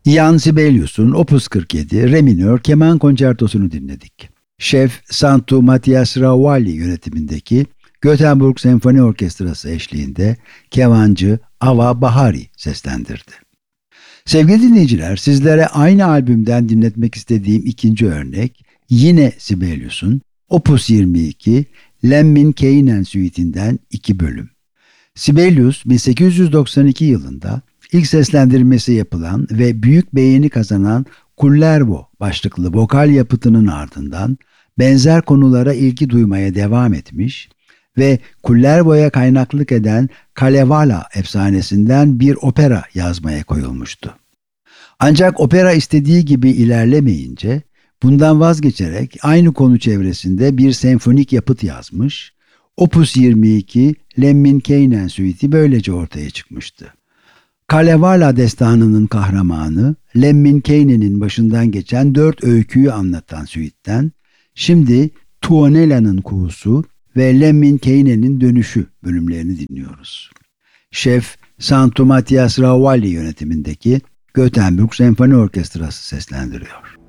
Ian Sibelius'un Opus 47 Re minör keman konçertosunu dinledik. Şef Santu Matias Ravalli yönetimindeki Göteborg Senfoni Orkestrası eşliğinde kemancı Ava Bahari seslendirdi. Sevgili dinleyiciler, sizlere aynı albümden dinletmek istediğim ikinci örnek yine Sibelius'un Opus 22 Lemminkäinen Suite'inden 2 bölüm. Sibelius 1892 yılında ilk seslendirmesi yapılan ve büyük beğeni kazanan Kullervo başlıklı vokal yapıtının ardından benzer konulara ilgi duymaya devam etmiş ve Kullervo'ya kaynaklık eden Kalevala efsanesinden bir opera yazmaya koyulmuştu. Ancak opera istediği gibi ilerlemeyince bundan vazgeçerek aynı konu çevresinde bir senfonik yapıt yazmış, Opus 22 Lemminkäinen Suite'i böylece ortaya çıkmıştı. Kalevala destanının kahramanı Lemminkäinen'in başından geçen 4 öyküyü anlatan suite'ten şimdi Tuonela'nın kuğusu ve Lemminkäinen'in dönüşü bölümlerini dinliyoruz. Şef Santu Matias Ravalli yönetimindeki Göteborg Senfoni Orkestrası seslendiriyor.